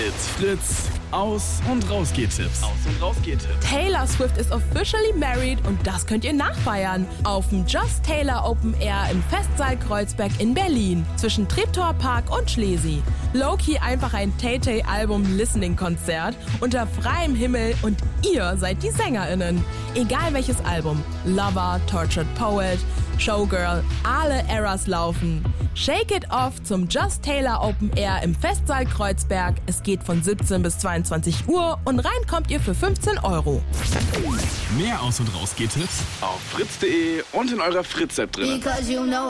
It's Fritz Aus- und Rausgehtipps. Taylor Swift ist officially married und das könnt ihr nachfeiern. Auf dem Just Taylor Open Air im Festsaal Kreuzberg in Berlin. Zwischen Treptower Park und Schlesi. Low-key einfach ein Tay-Tay-Album-Listening-Konzert unter freiem Himmel und ihr seid die SängerInnen. Egal welches Album. Lover, Tortured Poet, Showgirl, alle Eras laufen. Shake It Off zum Just Taylor Open Air im Festsaal Kreuzberg. Es geht von 17 bis 22 Uhr und rein kommt ihr für 15 €. Mehr Aus- und Rausgehtipps auf fritz.de und in eurer Fritz-App drin.